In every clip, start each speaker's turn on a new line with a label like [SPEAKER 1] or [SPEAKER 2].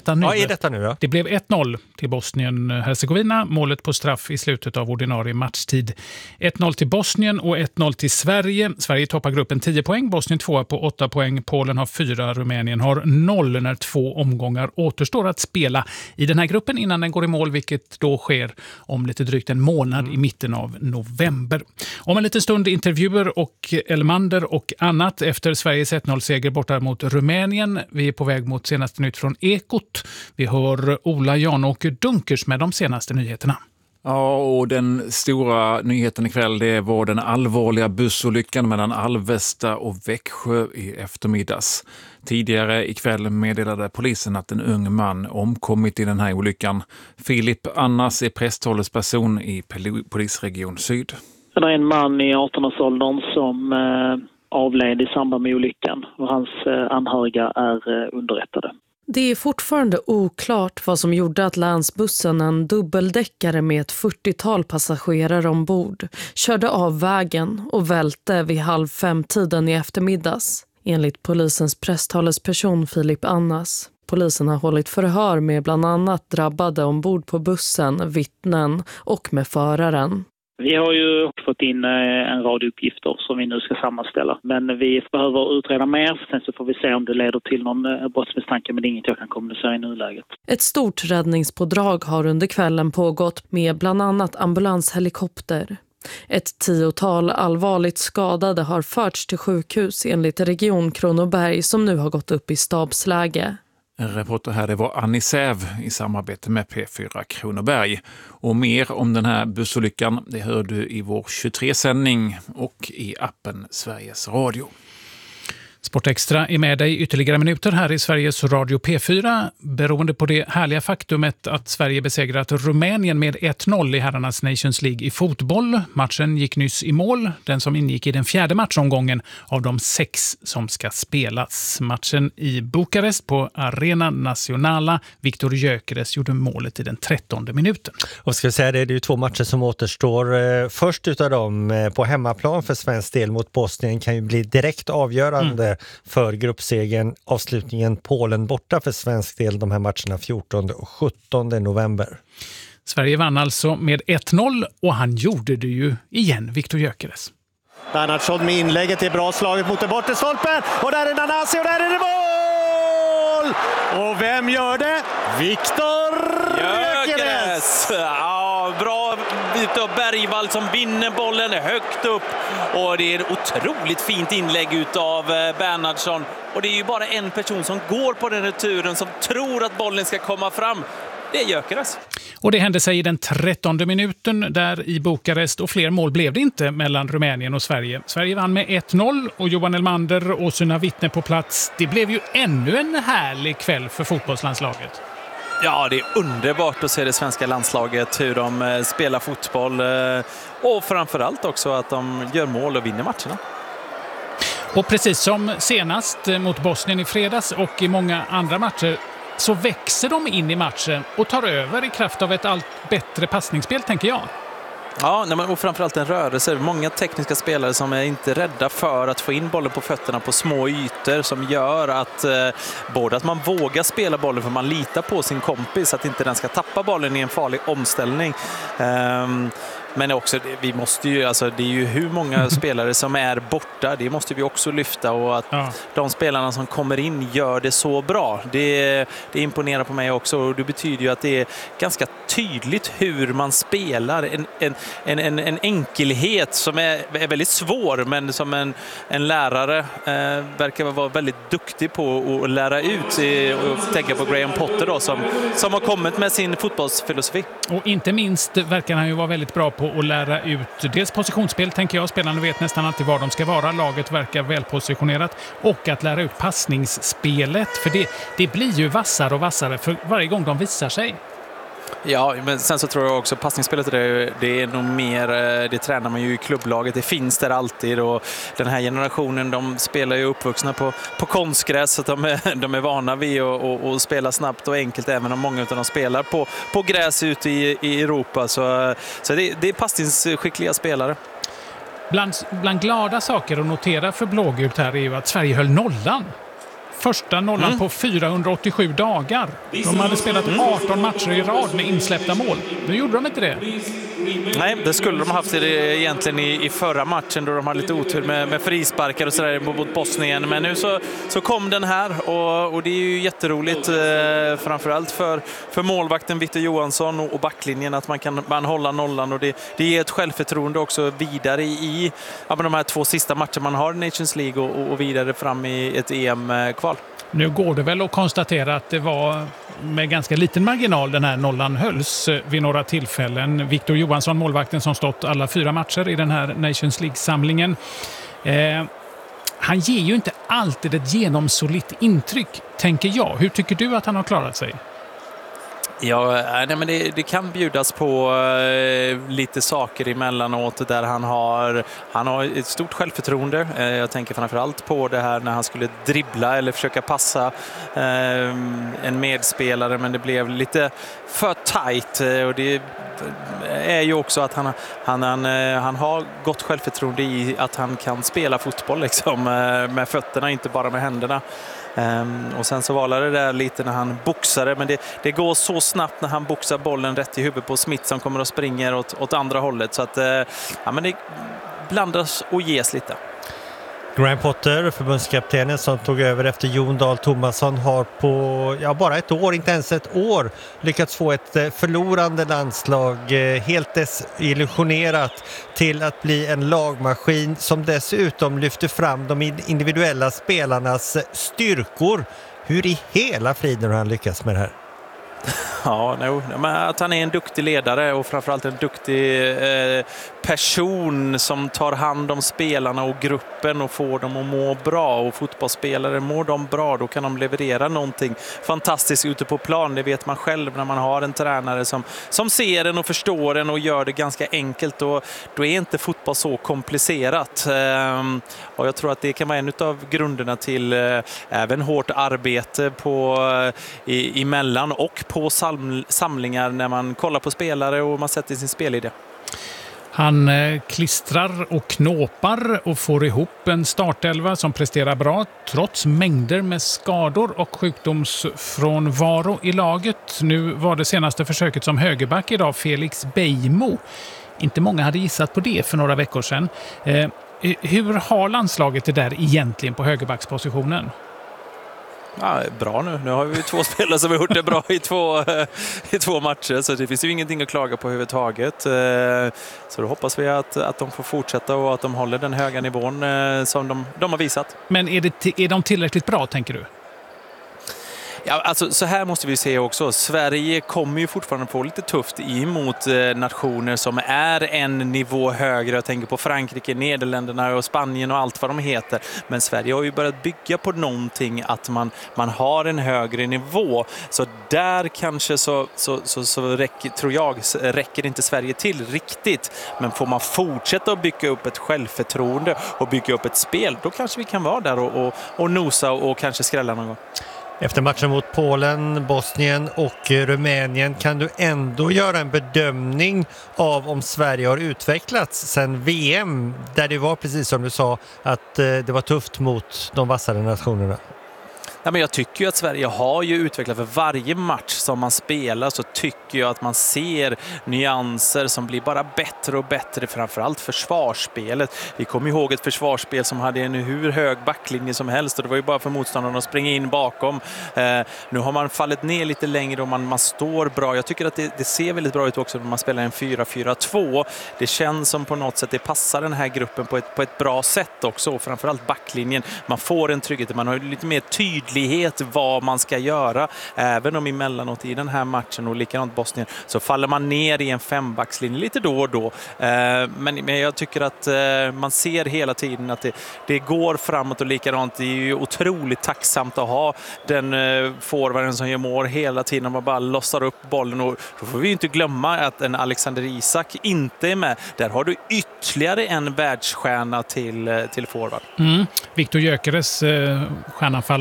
[SPEAKER 1] detta nu?
[SPEAKER 2] Ja, är detta nu då?
[SPEAKER 1] Det blev 1-0 till Bosnien-Herzegovina. Målet på straff i slutet av ordinarie matchtid. 1-0 till Bosnien och 1-0 till Sverige. Sverige toppar gruppen 10 poäng. Bosnien 2 på 8 poäng. Polen har 4. Rumänien har 0 när 2 omgångar återstår att spela i den här gruppen innan den går i mål, vilket då sker om lite drygt en månad i mitten av november. Om en liten stund intervjuer och Elmander och annat efter Sveriges 1-0-seger borta mot Rumänien. Vi är på väg mot senaste nytt från Ekot. Vi hör Ola Janåker Dunkers med de senaste nyheterna.
[SPEAKER 3] Ja, och den stora nyheten ikväll, det var den allvarliga bussolyckan mellan Alvesta och Växjö i eftermiddags. Tidigare ikväll meddelade polisen att en ung man omkommit i den här olyckan. Filip Annas är presstalesperson i polisregion Syd.
[SPEAKER 4] Det är en man i 18-årsåldern som avled i samband med olyckan och hans anhöriga är underrättade.
[SPEAKER 5] Det är fortfarande oklart vad som gjorde att länsbussen, en dubbeldäckare med ett 40-tal passagerare ombord, körde av vägen och välte vid 4:30 i eftermiddags, enligt polisens presstalesperson Filip Annas. Polisen har hållit förhör med bland annat drabbade ombord på bussen, vittnen och med föraren.
[SPEAKER 4] Vi har ju fått in en rad uppgifter som vi nu ska sammanställa. Men vi behöver utreda mer, sen så får vi se om det leder till någon brottsmisstanke, men det är inget jag kan kommunicera i nuläget.
[SPEAKER 5] Ett stort räddningspådrag har under kvällen pågått med bland annat ambulanshelikopter. Ett 10-tal allvarligt skadade har förts till sjukhus enligt Region Kronoberg som nu har gått upp i stabsläge.
[SPEAKER 3] En reporter här, det var Annie Säv i samarbete med P4 Kronoberg. Och mer om den här bussolyckan, det hör du i vår 23-sändning och i appen Sveriges Radio.
[SPEAKER 1] Sportextra är med dig ytterligare minuter här i Sveriges Radio P4 beroende på det härliga faktumet att Sverige besegrat Rumänien med 1-0 i herrarnas Nations League i fotboll. Matchen gick nyss i mål, den som ingick i den 4:e matchomgången av de 6 som ska spelas. Matchen i Bukarest på Arena Nacionala. Viktor Gyökeres gjorde målet i den 13:e minuten.
[SPEAKER 2] Och ska vi säga det är ju 2 matcher som återstår. Först utav dem på hemmaplan för svensk del mot Bosnien kan ju bli direkt avgörande för gruppsegen. Avslutningen Polen borta för svensk del, de här matcherna 14 och 17 november.
[SPEAKER 1] Sverige vann alltså med 1-0 och han gjorde det ju igen, Viktor Gyökeres.
[SPEAKER 6] Bernhardsson med inlägget är bra slaget mot den bortre stolpen och där är Nanasi och där är det mål! Och vem gör det? Viktor Gyökeres!
[SPEAKER 7] Ja, bra bit av Bergvall som vinner bollen högt upp och det är ett otroligt fint inlägg utav Bernhardsson. Och det är ju bara en person som går på den returen som tror att bollen ska komma fram. Det är Gyökeres. Och
[SPEAKER 1] det hände sig i den 13:e minuten där i Bukarest och fler mål blev det inte mellan Rumänien och Sverige. Sverige vann med 1-0 och Johan Elmander och sina vittnen på plats. Det blev ju ännu en härlig kväll för fotbollslandslaget.
[SPEAKER 7] Ja, det är underbart att se det svenska landslaget, hur de spelar fotboll och framförallt också att de gör mål och vinner matcherna.
[SPEAKER 1] Och precis som senast mot Bosnien i fredags och i många andra matcher så växer de in i matchen och tar över i kraft av ett allt bättre passningsspel, tänker jag.
[SPEAKER 7] Ja, och framförallt en rörelse. Många tekniska spelare som är inte rädda för att få in bollen på fötterna på små ytor som gör att både att man vågar spela bollen för man litar på sin kompis att inte den ska tappa bollen i en farlig omställning. Men också, vi måste ju, alltså, det är ju hur många spelare som är borta, det måste vi också lyfta och att de spelarna som kommer in gör det så bra. Det imponerar på mig också och det betyder ju att det är ganska tydligt hur man spelar en enkelhet som är väldigt svår men som en lärare verkar vara väldigt duktig på att lära ut och tänka på Graham Potter då, som har kommit med sin fotbollsfilosofi.
[SPEAKER 1] Och inte minst verkar han ju vara väldigt bra på att lära ut dels positionsspel, tänker jag. Spelarna vet nästan alltid var de ska vara. Laget verkar välpositionerat. Och att lära ut passningsspelet. För det blir ju vassare och vassare för varje gång de visar sig.
[SPEAKER 7] Ja, men sen så tror jag också passningsspelet det är nog mer, det tränar man ju i klubblaget, det finns där alltid och den här generationen de spelar ju uppvuxna på konstgräs så att de är vana vid att spela snabbt och enkelt även om många av dem spelar på gräs ute i Europa så det är passningsskickliga spelare.
[SPEAKER 1] Bland glada saker att notera för blågult här är ju att Sverige höll nollan. första nollan på 487 dagar. De hade spelat 18 matcher i rad med insläppta mål. Nu gjorde de inte det.
[SPEAKER 7] Nej, det skulle de ha haft egentligen i förra matchen då de hade lite otur med frisparkar och sådär mot Bosnien. Men nu så kom den här och det är ju jätteroligt framförallt för målvakten Victor Johansson och backlinjen att man hålla nollan och det ger ett självförtroende också vidare i de här 2 sista matcherna man har i Nations League och vidare fram i ett EM-kval.
[SPEAKER 1] Nu går det väl att konstatera att det var med ganska liten marginal den här nollan hölls vid några tillfällen. Victor Johansson, målvakten som stått alla 4 matcher i den här Nations League-samlingen. Han ger ju inte alltid ett genomsolitt intryck, tänker jag. Hur tycker du att han har klarat sig?
[SPEAKER 7] Ja, nej, men det kan bjudas på lite saker emellanåt där han har ett stort självförtroende. Jag tänker framförallt på det här när han skulle dribbla eller försöka passa en medspelare, men det blev lite för tajt och det är ju också att han har gott självförtroende i att han kan spela fotboll liksom, med fötterna, inte bara med händerna. Och sen så var det där lite när han boxade, men det går så snabbt när han boxar bollen rätt i huvudet på Smith som kommer och springer åt andra hållet, så att men det blandas och ges lite.
[SPEAKER 2] Graham Potter, förbundskaptenen som tog över efter Jon Dahl Tomasson, har på bara ett år, inte ens ett år, lyckats få ett förlorande landslag helt desillusionerat till att bli en lagmaskin som dessutom lyfter fram de individuella spelarnas styrkor. Hur i hela friden har han lyckats med det här?
[SPEAKER 7] Ja, men att han är en duktig ledare och framförallt en duktig person som tar hand om spelarna och gruppen och får dem att må bra. Och fotbollsspelare, mår de bra, då kan de leverera någonting fantastiskt ute på plan. Det vet man själv när man har en tränare som ser den och förstår den och gör det ganska enkelt. Då är inte fotboll så komplicerat. Och jag tror att det kan vara en av grunderna till även hårt arbete emellan och på samlingar när man kollar på spelare och man sätter sin spelidé.
[SPEAKER 1] Han klistrar och knåpar och får ihop en startelva som presterar bra trots mängder med skador och sjukdomsfrånvaro i laget. Nu var det senaste försöket som högerback idag Felix Beijmo. Inte många hade gissat på det för några veckor sedan. Hur har landslaget det där egentligen på högerbackspositionen?
[SPEAKER 7] Ja, bra nu. Nu har vi 2 spelare som har gjort det bra i två matcher, så det finns ju ingenting att klaga på överhuvudtaget. Så då hoppas vi att de får fortsätta och att de håller den höga nivån som de har visat.
[SPEAKER 1] Men är de tillräckligt bra, tänker du?
[SPEAKER 7] Ja, alltså, så här måste vi se också. Sverige kommer ju fortfarande få lite tufft emot nationer som är en nivå högre. Jag tänker på Frankrike, Nederländerna och Spanien och allt vad de heter. Men Sverige har ju börjat bygga på någonting, att man har en högre nivå. Så där kanske så räcker inte Sverige till riktigt. Men får man fortsätta att bygga upp ett självförtroende och bygga upp ett spel, då kanske vi kan vara där och nosa och kanske skrälla någon gång.
[SPEAKER 2] Efter matchen mot Polen, Bosnien och Rumänien, kan du ändå göra en bedömning av om Sverige har utvecklats sedan VM, där det var precis som du sa att det var tufft mot de vassare nationerna?
[SPEAKER 7] Ja, men jag tycker ju att Sverige har ju utvecklat. För varje match som man spelar så tycker jag att man ser nyanser som blir bara bättre och bättre, framförallt försvarsspelet. Vi kommer ihåg ett försvarsspel som hade en hur hög backlinje som helst och det var ju bara för motståndarna att springa in bakom. Nu har man fallit ner lite längre och man står bra. Jag tycker att det ser väldigt bra ut också när man spelar en 4-4-2. Det känns som på något sätt det passar den här gruppen på ett bra sätt också, och framförallt backlinjen. Man får en trygghet, man har lite mer tydlighet vad man ska göra, även om emellanåt i den här matchen och likadant Bosnien så faller man ner i en 5-backslinje lite då och då. Men jag tycker att man ser hela tiden att det går framåt och likadant. Det är ju otroligt tacksamt att ha den forwarden som gör mål hela tiden. Man bara lossar upp bollen, och då får vi inte glömma att en Alexander Isak inte är med. Där har du ytterligare en världsstjärna till forward.
[SPEAKER 1] Viktor Gyökeres, stjärnanfallaren som du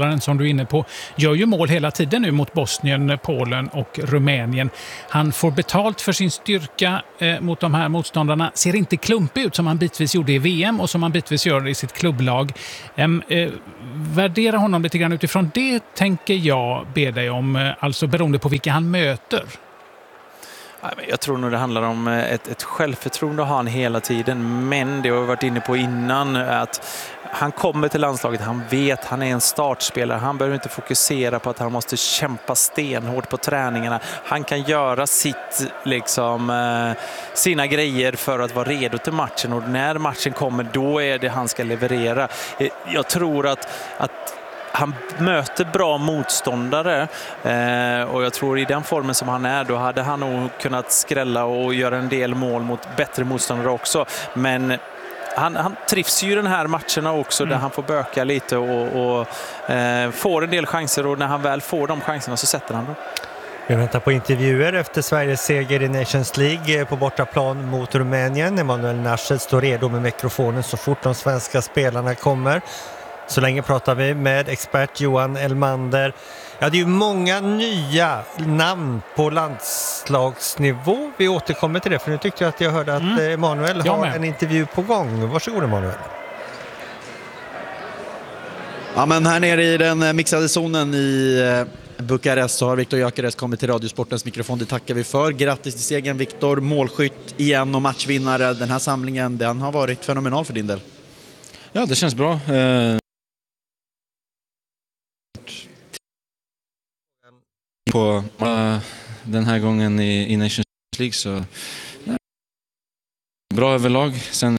[SPEAKER 1] du är inne på, gör ju mål hela tiden nu mot Bosnien, Polen och Rumänien. Han får betalt för sin styrka mot de här motståndarna. Ser inte klumpig ut som han bitvis gjorde i VM och som han bitvis gör i sitt klubblag. Värdera honom lite grann utifrån det, tänker jag be dig om, alltså beroende på vilka han möter.
[SPEAKER 7] Jag tror nog det handlar om ett självförtroende att ha han hela tiden, men det har vi varit inne på innan, att han kommer till landslaget, han vet, han är en startspelare, han behöver inte fokusera på att han måste kämpa stenhårt på träningarna. Han kan göra sina grejer för att vara redo till matchen, och när matchen kommer, då är det han ska leverera. Jag tror att han möter bra motståndare, och jag tror i den formen som han är, då hade han nog kunnat skrälla och göra en del mål mot bättre motståndare också. Men han trivs ju i den här matcherna också, där han får böka lite och får en del chanser, och när han väl får de chanserna så sätter han dem.
[SPEAKER 2] Vi väntar på intervjuer efter Sveriges seger i Nations League på bortaplan mot Rumänien. Emanuel Naschel står redo med mikrofonen så fort de svenska spelarna kommer. Så länge pratar vi med expert Johan Elmander. Ja, det är ju många nya namn på landslagsnivå. Vi återkommer till det, för nu tyckte jag att jag hörde att Emanuel har en intervju på gång. Varsågod Emanuel.
[SPEAKER 8] Ja, men här nere i den mixade zonen i Bukarest så har Viktor Gyökeres kommit till Radiosportens mikrofon. Det tackar vi för. Grattis till segern Viktor, målskytt igen och matchvinnare. Den här samlingen, den har varit fenomenal för din del.
[SPEAKER 9] Ja, det känns bra. På den här gången i Nations League, så bra överlag. Sen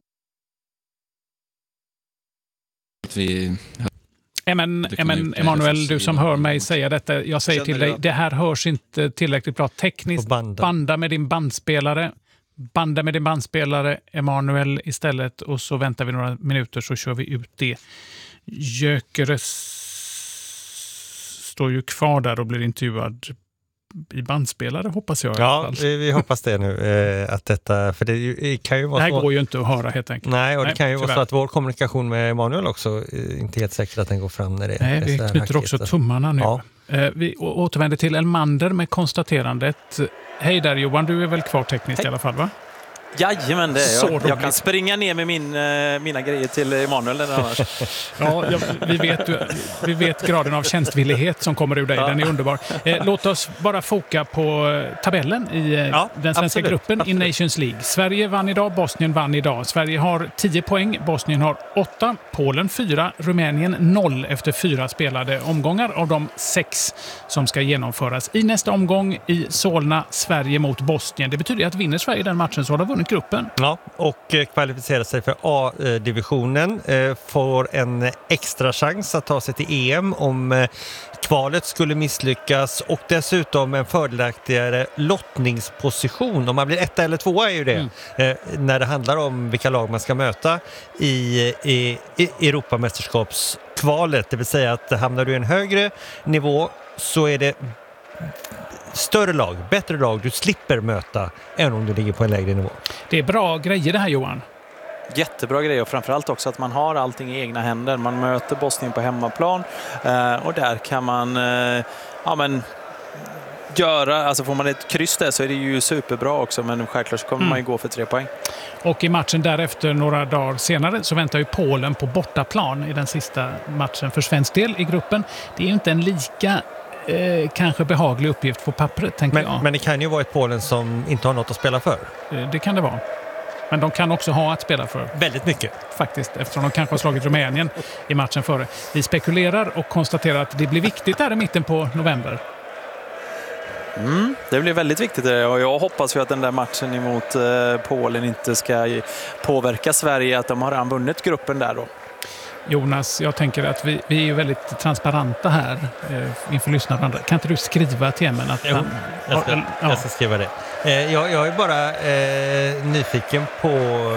[SPEAKER 1] Emanuel, du som hör mig säga detta, jag säger till dig, det här hörs inte tillräckligt bra tekniskt. Banda med din bandspelare, Emanuel istället, och så väntar vi några minuter så kör vi ut det. Gyökeres står ju kvar där och blir intervjuad i bandspelare, hoppas jag.
[SPEAKER 2] Ja, vi hoppas det nu. Att detta, för det kan ju vara
[SPEAKER 1] det här
[SPEAKER 2] så...
[SPEAKER 1] går ju inte att höra helt enkelt.
[SPEAKER 2] Nej, och det kan ju vara så att vår kommunikation med Emanuel också inte helt säkert att den går fram när det är.
[SPEAKER 1] Vi knyter också tummarna nu. Ja. Vi återvänder till Elmander med konstaterandet. Hej där Johan, du är väl kvar tekniskt i alla fall, va?
[SPEAKER 7] Jajamän, det är jag kan springa ner med mina grejer till Emanuel eller annars.
[SPEAKER 1] Vi vet graden av tjänstvillighet som kommer ur dig, den är underbar. Låt oss bara foka på tabellen i den svenska gruppen i Nations League. Sverige vann idag, Bosnien vann idag. Sverige har 10 poäng, Bosnien har 8, Polen 4, Rumänien 0 efter 4 spelade omgångar av de 6 som ska genomföras. I nästa omgång i Solna, Sverige mot Bosnien. Det betyder att vinner Sverige den matchen så har de vunnit gruppen.
[SPEAKER 2] Ja, och kvalificerar sig för A-divisionen, får en extra chans att ta sig till EM om kvalet skulle misslyckas, och dessutom en fördelaktigare lottningsposition. Om man blir 1 eller 2 är ju det, när det handlar om vilka lag man ska möta i Europamästerskapskvalet. Det vill säga att hamnar du i en högre nivå så är det större lag, bättre lag du slipper möta än om du ligger på en lägre nivå. Det
[SPEAKER 1] är bra grejer det här, Johan.
[SPEAKER 7] Jättebra grejer, och framförallt också att man har allting i egna händer. Man möter Bosnien på hemmaplan, och där kan man göra, alltså får man ett kryss där så är det ju superbra också, men självklart så kommer man ju gå för 3 poäng.
[SPEAKER 1] Och i matchen därefter, några dagar senare, så väntar ju Polen på bortaplan i den sista matchen för svensk del i gruppen. Det är ju inte en lika kanske behaglig uppgift på pappret, tänker jag.
[SPEAKER 2] Men det kan ju vara ett Polen som inte har något att spela för.
[SPEAKER 1] Det kan det vara. Men de kan också ha att spela för.
[SPEAKER 2] Väldigt mycket.
[SPEAKER 1] Faktiskt, eftersom de kanske har slagit Rumänien i matchen före. Vi spekulerar och konstaterar att det blir viktigt där i mitten på november.
[SPEAKER 7] Det blir väldigt viktigt, och jag hoppas ju att den där matchen emot Polen inte ska påverka Sverige, att de har redan vunnit gruppen där då.
[SPEAKER 1] Jonas, jag tänker att vi är ju väldigt transparenta här inför lyssnarna. Kan inte du skriva till Emmen att
[SPEAKER 2] jag ska skriva det. Jag är bara nyfiken på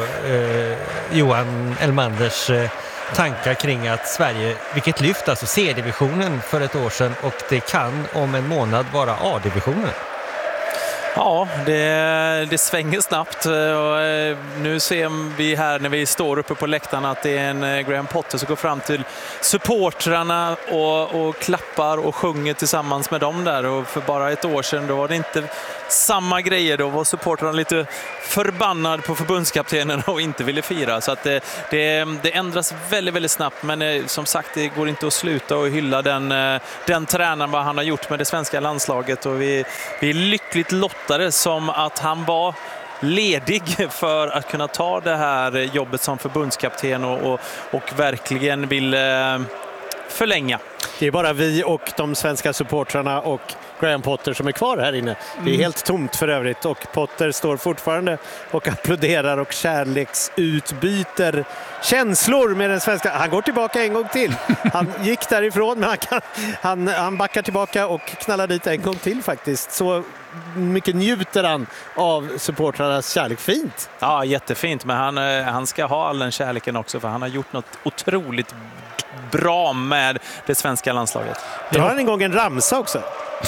[SPEAKER 2] Johan Elmanders tankar kring att Sverige, vilket lyft, alltså C-divisionen för ett år sedan, och det kan om en månad vara A-divisionen.
[SPEAKER 7] Ja, det svänger snabbt och nu ser vi här när vi står uppe på läktaren att det är en Graham Potter som går fram till supportrarna och klappar och sjunger tillsammans med dem där. Och för bara ett år sedan då var det inte samma grejer. Då var supportrarna lite förbannad på förbundskaptenen och inte ville fira. Så att det ändras väldigt, väldigt snabbt. Men som sagt, det går inte att sluta och hylla den tränaren vad han har gjort med det svenska landslaget. Och vi är lyckligt lottade som att han var ledig för att kunna ta det här jobbet som förbundskapten och verkligen vill förlänga.
[SPEAKER 6] Det är bara vi och de svenska supportrarna och Graham Potter som är kvar här inne. Det är helt tomt för övrigt och Potter står fortfarande och applåderar och kärleksutbyter känslor med den svenska. Han går tillbaka en gång till. Han gick därifrån men han backar tillbaka och knallar dit en gång till faktiskt. Så mycket njuter han av supportrarnas kärlek. Fint!
[SPEAKER 7] Ja, jättefint. Men han ska ha all den kärleken också för han har gjort något otroligt bra med det svenska landslaget.
[SPEAKER 6] Drar han en gång en ramsa också?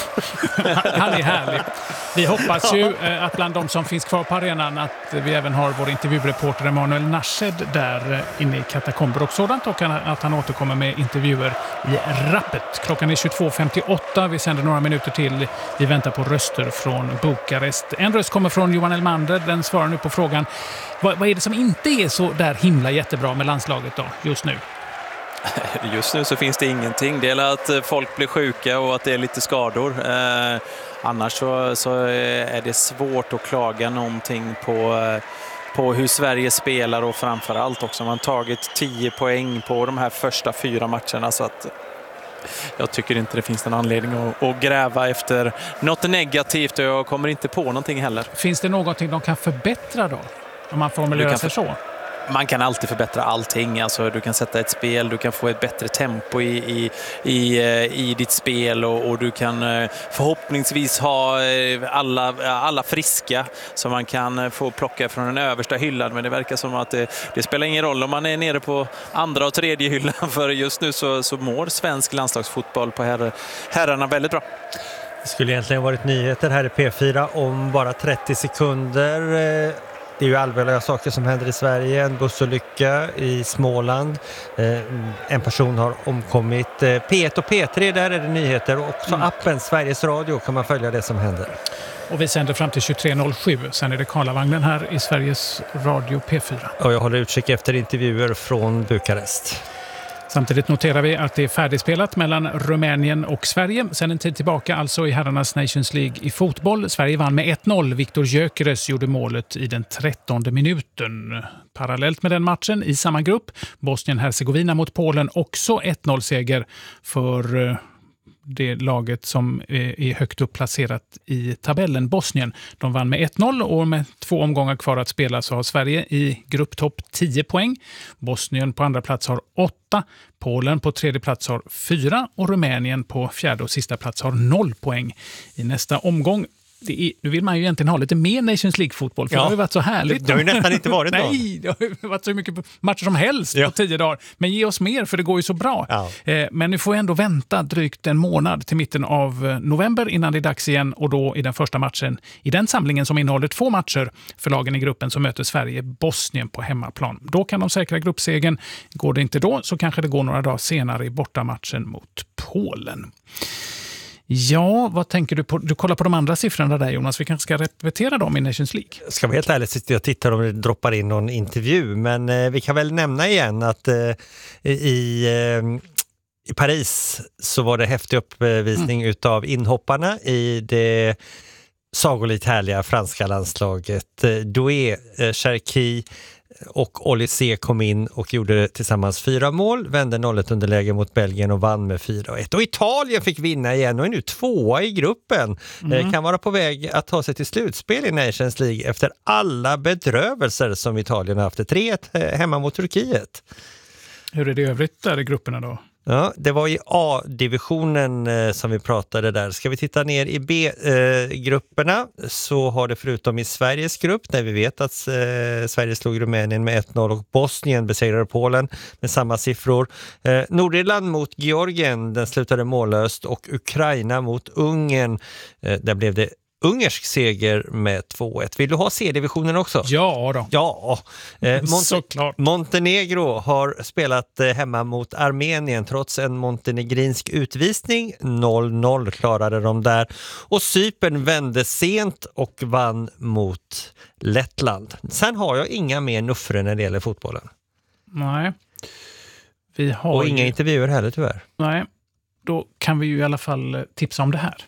[SPEAKER 1] Han är härlig. Vi hoppas ju att bland de som finns kvar på arenan att vi även har vår intervjureporter Emanuel Nashed där inne i katakomber och sådant och att han återkommer med intervjuer i rappet. Klockan är 22.58. Vi sänder några minuter till. Vi väntar på röster från Bukarest. En röst kommer från Johan Elmander. Den svarar nu på frågan. Vad är det som inte är så där himla jättebra med landslaget då just nu?
[SPEAKER 7] Just nu så finns det ingenting. Det är att folk blir sjuka och att det är lite skador. Annars så är det svårt att klaga någonting på hur Sverige spelar och framförallt också. Man har tagit 10 poäng på de här första 4 matcherna så att jag tycker inte det finns någon anledning att gräva efter något negativt och jag kommer inte på någonting heller.
[SPEAKER 1] Finns det någonting de kan förbättra då? Om man formulerar sig så?
[SPEAKER 7] Man kan alltid förbättra allting. Alltså, du kan sätta ett spel, du kan få ett bättre tempo i ditt spel och du kan förhoppningsvis ha alla friska så man kan få plocka från den översta hyllan. Men det verkar som att det spelar ingen roll om man är nere på andra och tredje hyllan för just nu så mår svensk landslagsfotboll på herrarna väldigt bra.
[SPEAKER 2] Det skulle egentligen varit nyheter här i P4 om bara 30 sekunder. Det är ju allvarliga saker som händer i Sverige. En bussolycka i Småland. En person har omkommit. P1 och P3, där är det nyheter. Och också appen Sveriges Radio kan man följa det som händer.
[SPEAKER 1] Och vi sänder fram till 23.07. Sen är det Karlavagnen här i Sveriges Radio P4.
[SPEAKER 2] Och jag håller utkik efter intervjuer från Bukarest.
[SPEAKER 1] Samtidigt noterar vi att det är färdigspelat mellan Rumänien och Sverige. Sen en tid tillbaka alltså i herrarnas Nations League i fotboll. Sverige vann med 1-0. Viktor Gyökeres gjorde målet i den 13:e minuten. Parallellt med den matchen i samma grupp. Bosnien-Hercegovina mot Polen. Också 1-0-seger för det laget som är högt upp placerat i tabellen, Bosnien. De vann med 1-0 och med 2 omgångar kvar att spela så har Sverige i grupptopp 10 poäng. Bosnien på andra plats har 8, Polen på tredje plats har 4 och Rumänien på fjärde och sista plats har 0 poäng i nästa omgång. Nu vill man ju egentligen ha lite mer Nations League-fotboll för det har ju varit så härligt.
[SPEAKER 2] Det har ju nästan inte varit någon.
[SPEAKER 1] Nej, det har ju varit så mycket matcher som helst på 10 dagar. Men ge oss mer för det går ju så bra. Ja. Men nu får vi ändå vänta drygt en månad till mitten av november innan det är dags igen och då i den första matchen i den samlingen som innehåller 2 matcher för lagen i gruppen så möter Sverige Bosnien på hemmaplan. Då kan de säkra gruppsegern. Går det inte då så kanske det går några dagar senare i bortamatchen mot Polen. Ja, vad tänker du på? Du kollar på de andra siffrorna där, Jonas. Vi kanske ska repetera dem i Nations League.
[SPEAKER 2] Ska vi helt ärligt sitta och titta om det droppar in någon intervju. Men vi kan väl nämna igen att i Paris så var det häftig uppvisning utav inhopparna i det sagolikt härliga franska landslaget. Doué, Cherki och Olysée kom in och gjorde tillsammans 4 mål, vände 0-1 underläge mot Belgien och vann med 4-1. Och Italien fick vinna igen och är nu 2:a i gruppen. Kan vara på väg att ta sig till slutspel i Nations League efter alla bedrövelser som Italien har haft. 3-1 hemma mot Turkiet.
[SPEAKER 1] Hur är det övrigt där i grupperna då?
[SPEAKER 2] Ja, det var i A-divisionen som vi pratade där. Ska vi titta ner i B-grupperna så har det förutom i Sveriges grupp där vi vet att Sverige slog Rumänien med 1-0 och Bosnien besegrade Polen med samma siffror. Nordirland mot Georgien, den slutade mållöst och Ukraina mot Ungern, där blev det ungersk seger med 2-1. Vill du ha C-divisionen också?
[SPEAKER 1] Ja då.
[SPEAKER 2] Ja,
[SPEAKER 1] Såklart.
[SPEAKER 2] Montenegro har spelat hemma mot Armenien trots en montenegrinsk utvisning. 0-0 klarade de där. Och Cypern vände sent och vann mot Lettland. Sen har jag inga mer nuffror när det gäller fotbollen.
[SPEAKER 1] Nej. Vi har
[SPEAKER 2] och inga intervjuer heller tyvärr.
[SPEAKER 1] Nej, då kan vi ju i alla fall tipsa om det här.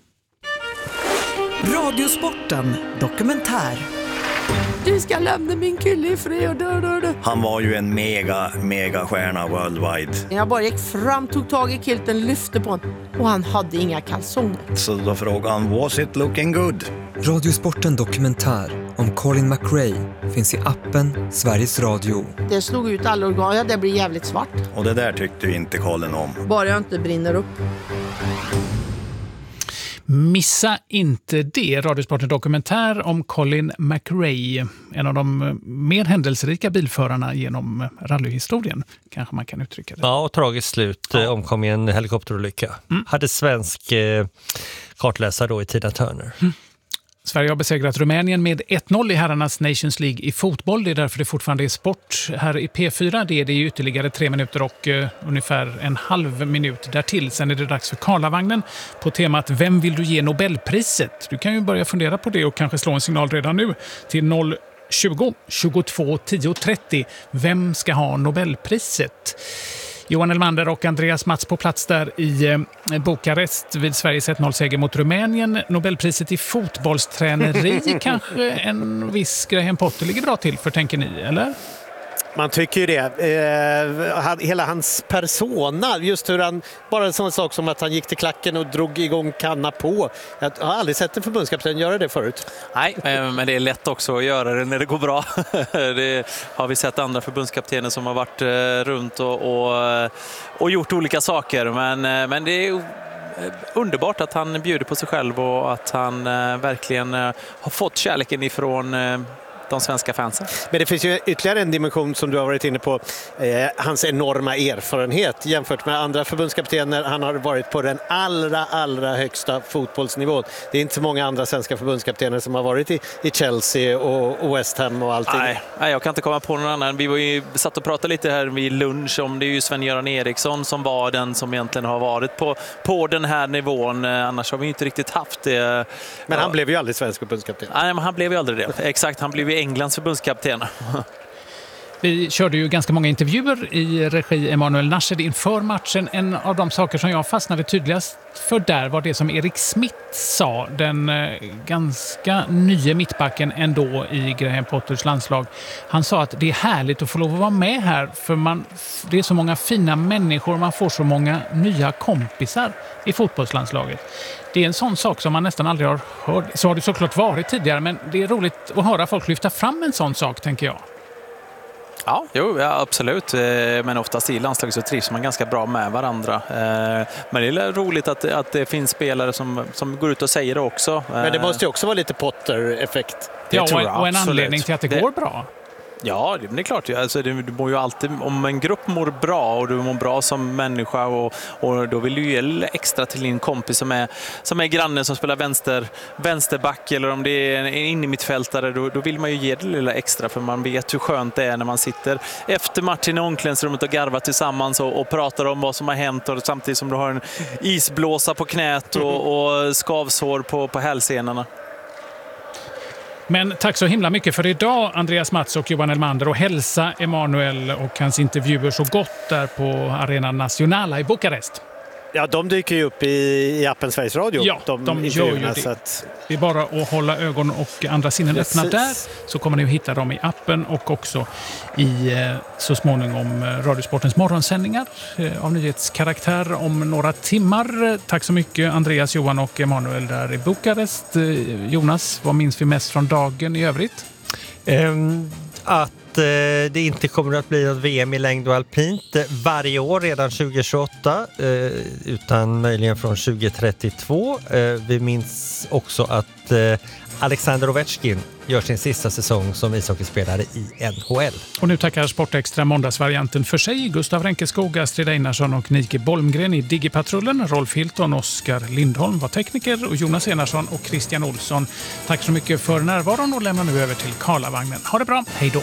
[SPEAKER 10] Radiosporten dokumentär.
[SPEAKER 11] Du ska lämna min kille i fred.
[SPEAKER 12] Han var ju en mega stjärna worldwide.
[SPEAKER 11] Jag bara gick fram, tog tag i kilten, lyfte på honom. Och han hade inga kalsonger.
[SPEAKER 12] Så då frågade han, was it looking good?
[SPEAKER 13] Radiosporten dokumentär om Colin McRae finns i appen Sveriges Radio.
[SPEAKER 11] Det slog ut alla organ, ja, det blir jävligt svart.
[SPEAKER 12] Och det där tyckte ju inte Colin om.
[SPEAKER 11] Bara jag inte brinner upp.
[SPEAKER 1] Missa inte det. Radiosporten dokumentär om Colin McRae, en av de mer händelserika bilförarna genom rallyhistorien, kanske man kan uttrycka det.
[SPEAKER 2] Ja, och tragiskt slut. Omkom i en helikopterolycka. Hade svensk kartläsare då i Tina Turner.
[SPEAKER 1] Sverige har besegrat Rumänien med 1-0 i herrarnas Nations League i fotboll. Det är därför det fortfarande är sport här i P4. Det är det ytterligare 3 minuter och ungefär en halv minut därtill. Sen är det dags för Karlavagnen på temat Vem vill du ge Nobelpriset? Du kan ju börja fundera på det och kanske slå en signal redan nu till 020 22 10 30. Vem ska ha Nobelpriset? Johan Elmander och Andreas Mats på plats där i Bukarest vid Sveriges 1-0-seger mot Rumänien. Nobelpriset i fotbollsträneri kanske en viss Graham Potter ligger bra till för, tänker ni, eller?
[SPEAKER 6] Man tycker ju det. Hela hans persona, just hur han, bara en sån sak som att han gick till klacken och drog igång kanna på. Jag har aldrig sett en förbundskapten göra det förut.
[SPEAKER 7] Nej, men det är lätt också att göra det när det går bra. Det har vi sett andra förbundskaptener som har varit runt och gjort olika saker. Men det är underbart att han bjuder på sig själv och att han verkligen har fått kärleken ifrån de svenska fansen.
[SPEAKER 6] Men det finns ju ytterligare en dimension som du har varit inne på. Hans enorma erfarenhet jämfört med andra förbundskaptener. Han har varit på den allra högsta fotbollsnivån. Det är inte så många andra svenska förbundskaptener som har varit i Chelsea och West Ham och allting.
[SPEAKER 7] Nej, jag kan inte komma på någon annan. Vi satt och pratade lite här vid lunch om det är ju Sven-Göran Eriksson som var den som egentligen har varit på den här nivån. Annars har vi inte riktigt haft det.
[SPEAKER 6] Men han blev ju aldrig svensk förbundskapten.
[SPEAKER 7] Nej, men han blev ju aldrig det. Exakt, han blev ju Englands förbundskapten.
[SPEAKER 1] Vi körde ju ganska många intervjuer i regi Emanuel Nashed inför matchen. En av de saker som jag fastnade tydligast för där var det som Erik Smith sa, den ganska nya mittbacken ändå i Graham Potters landslag. Han sa att det är härligt att få lov att vara med här för det är så många fina människor, man får så många nya kompisar i fotbollslandslaget. Det är en sån sak som man nästan aldrig har hört. Så har det såklart varit tidigare, men det är roligt att höra folk lyfta fram en sån sak, tänker jag.
[SPEAKER 7] Ja, absolut. Men oftast i landslaget så trivs man ganska bra med varandra. Men det är roligt att det finns spelare som går ut och säger det också.
[SPEAKER 6] Men det måste ju också vara lite Potter-effekt.
[SPEAKER 1] Ja, och en anledning till att det går bra.
[SPEAKER 7] Ja, det är klart. Alltså, du mår ju alltid, om en grupp mår bra och du mår bra som människa och då vill du ge extra till din kompis som är grannen som spelar vänsterback eller om det är en innermittfältare, då vill man ju ge det lilla extra för man vet hur skönt det är när man sitter efter matchen i omklädningsrummet och garvar tillsammans och pratar om vad som har hänt och samtidigt som du har en isblåsa på knät och skavsår på hälsenorna.
[SPEAKER 1] Men tack så himla mycket för idag, Andreas Mats och Johan Elmander, och hälsa Emanuel och hans intervjuer så gott där på Arena Nacionala i Bukarest.
[SPEAKER 6] Ja, de dyker ju upp i appen Sveriges Radio.
[SPEAKER 1] Ja, de gör ju det. Det är bara att hålla ögon och andra sinnen öppna där, så kommer ni att hitta dem i appen och också i så småningom Radiosportens morgonsändningar av nyhetskaraktär om några timmar. Tack så mycket Andreas, Johan och Emanuel där i Bukarest. Jonas, vad minns vi mest från dagen i övrigt?
[SPEAKER 2] Att det inte kommer att bli något VM i längd och alpint varje år redan 2028 utan möjligen från 2032. Vi minns också att Alexander Ovechkin gör sin sista säsong som ishockeyspelare i NHL.
[SPEAKER 1] Och nu tackar Sportextra måndagsvarianten för sig. Gustav Ränkeskog, Astrid Einarsson och Nike Bolmgren i Digipatrullen. Rolf Hilton, Oskar Lindholm var tekniker och Jonas Enarsson och Christian Olsson. Tack så mycket för närvaron och lämnar nu över till Karlavagnen. Ha det bra, hej då!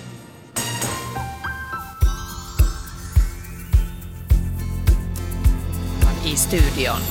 [SPEAKER 14] I studion.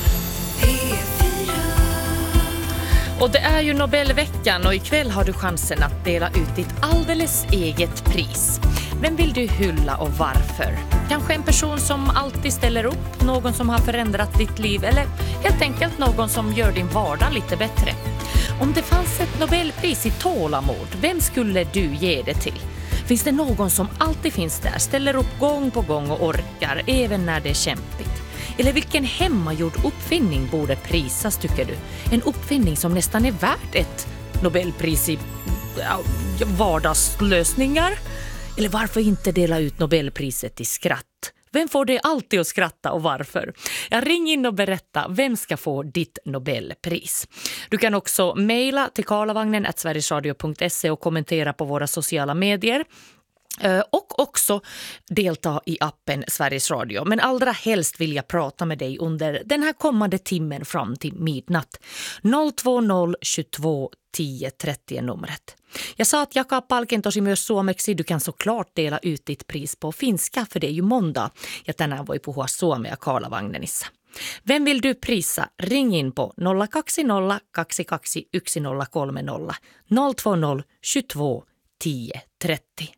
[SPEAKER 14] Och det är ju Nobelveckan och ikväll har du chansen att dela ut ditt alldeles eget pris. Vem vill du hylla och varför? Kanske en person som alltid ställer upp, någon som har förändrat ditt liv eller helt enkelt någon som gör din vardag lite bättre. Om det fanns ett Nobelpris i tålamod, vem skulle du ge det till? Finns det någon som alltid finns där, ställer upp gång på gång och orkar även när det är kämpigt? Eller vilken hemmagjord uppfinning borde prisas, tycker du? En uppfinning som nästan är värt ett Nobelpris i vardagslösningar? Eller varför inte dela ut Nobelpriset i skratt? Vem får dig alltid att skratta och varför? Jag ring in och berätta vem ska få ditt Nobelpris. Du kan också mejla till karlavagnen@sverigesradio.se och kommentera på våra sociala medier. Och också delta i appen Sveriges Radio. Men allra helst vill jag prata med dig under den här kommande timmen fram till midnatt. 020 22 10 30 är numret. Jag sa att jakaa palkintosi myös suomeksi. Du kan såklart dela ut ditt pris på finska, för det är ju måndag. Ja tänään voi puhua suomea Karlavagnenissa. Vem vill du prisa? Ring in på 020 22 1030. 020 22 10 30.